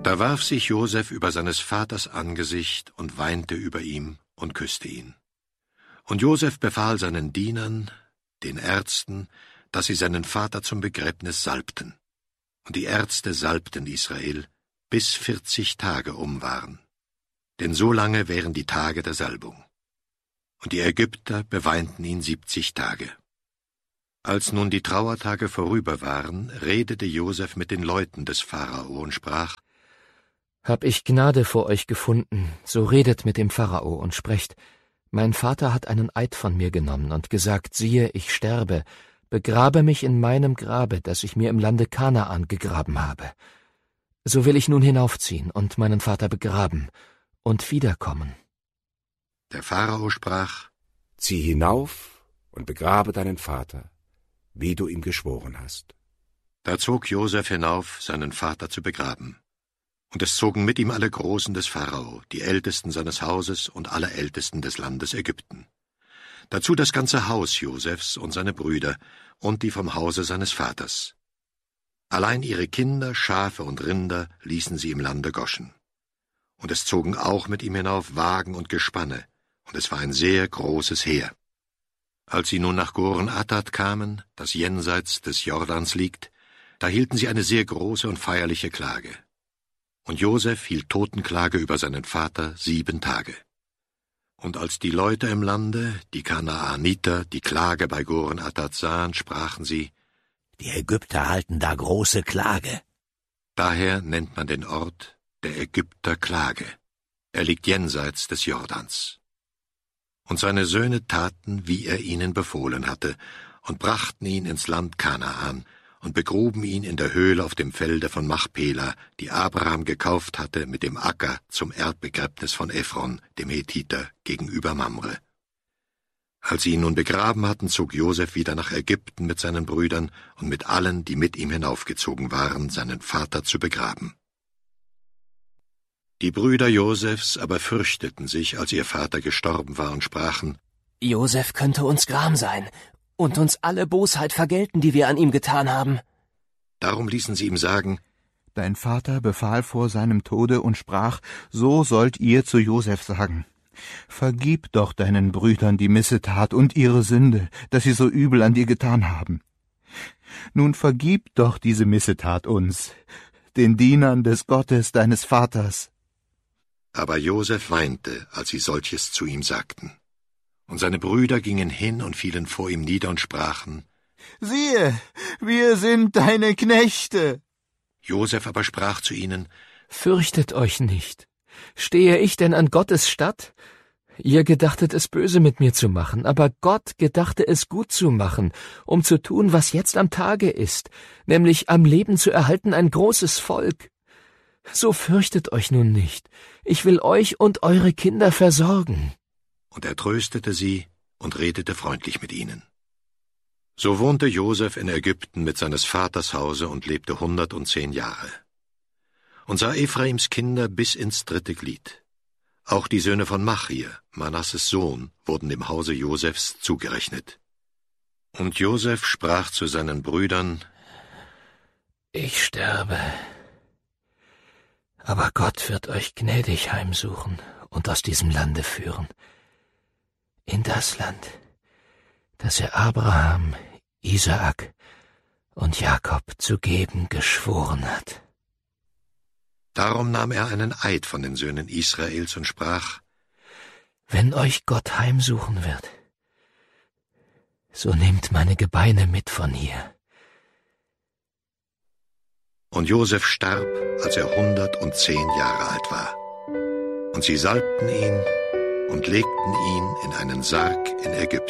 Da warf sich Josef über seines Vaters Angesicht und weinte über ihm und küsste ihn. Und Josef befahl seinen Dienern, den Ärzten, dass sie seinen Vater zum Begräbnis salbten. Und die Ärzte salbten Israel, bis 40 Tage um waren. Denn so lange wären die Tage der Salbung. Und die Ägypter beweinten ihn 70 Tage. Als nun die Trauertage vorüber waren, redete Josef mit den Leuten des Pharao und sprach: Hab ich Gnade vor euch gefunden, so redet mit dem Pharao und sprecht: Mein Vater hat einen Eid von mir genommen und gesagt: Siehe, ich sterbe, begrabe mich in meinem Grabe, das ich mir im Lande Kanaan gegraben habe. So will ich nun hinaufziehen und meinen Vater begraben und wiederkommen. Der Pharao sprach: Zieh hinauf und begrabe deinen Vater, wie du ihm geschworen hast. Da zog Josef hinauf, seinen Vater zu begraben. Und es zogen mit ihm alle Großen des Pharao, die Ältesten seines Hauses und alle Ältesten des Landes Ägypten. Dazu das ganze Haus Josefs und seine Brüder und die vom Hause seines Vaters. Allein ihre Kinder, Schafe und Rinder ließen sie im Lande Goschen. Und es zogen auch mit ihm hinauf Wagen und Gespanne, und es war ein sehr großes Heer. Als sie nun nach Goren-Atad kamen, das jenseits des Jordans liegt, da hielten sie eine sehr große und feierliche Klage. Und Josef hielt Totenklage über seinen Vater 7 Tage. Und als die Leute im Lande, die Kanaaniter, die Klage bei Goren-Atad sahen, sprachen sie: Die Ägypter halten da große Klage. Daher nennt man den Ort der Ägypter Klage. Er liegt jenseits des Jordans. Und seine Söhne taten, wie er ihnen befohlen hatte, und brachten ihn ins Land Kanaan und begruben ihn in der Höhle auf dem Felde von Machpela, die Abraham gekauft hatte mit dem Acker zum Erdbegräbnis von Ephron, dem Hethiter, gegenüber Mamre. Als sie ihn nun begraben hatten, zog Josef wieder nach Ägypten mit seinen Brüdern und mit allen, die mit ihm hinaufgezogen waren, seinen Vater zu begraben. Die Brüder Josefs aber fürchteten sich, als ihr Vater gestorben war, und sprachen: Josef könnte uns Gram sein und uns alle Bosheit vergelten, die wir an ihm getan haben. Darum ließen sie ihm sagen: Dein Vater befahl vor seinem Tode und sprach: So sollt ihr zu Josef sagen: Vergib doch deinen Brüdern die Missetat und ihre Sünde, dass sie so übel an dir getan haben. Nun vergib doch diese Missetat uns, den Dienern des Gottes deines Vaters. Aber Josef weinte, als sie solches zu ihm sagten. Und seine Brüder gingen hin und fielen vor ihm nieder und sprachen: Siehe, wir sind deine Knechte. Josef aber sprach zu ihnen: Fürchtet euch nicht. Stehe ich denn an Gottes Statt? Ihr gedachtet es böse mit mir zu machen, aber Gott gedachte es gut zu machen, um zu tun, was jetzt am Tage ist, nämlich am Leben zu erhalten ein großes Volk. So fürchtet euch nun nicht. Ich will euch und eure Kinder versorgen. Und er tröstete sie und redete freundlich mit ihnen. So wohnte Josef in Ägypten mit seines Vaters Hause und lebte 110 Jahre. Und sah Ephraims Kinder bis ins 3. Glied. Auch die Söhne von Machir, Manasses Sohn, wurden dem Hause Josefs zugerechnet. Und Josef sprach zu seinen Brüdern: Ich sterbe, aber Gott wird euch gnädig heimsuchen und aus diesem Lande führen, in das Land, das er Abraham, Isaak und Jakob zu geben geschworen hat. Darum nahm er einen Eid von den Söhnen Israels und sprach: Wenn euch Gott heimsuchen wird, so nehmt meine Gebeine mit von hier. Und Josef starb, als er 110 Jahre alt war. Und sie salbten ihn und legten ihn in einen Sarg in Ägypten.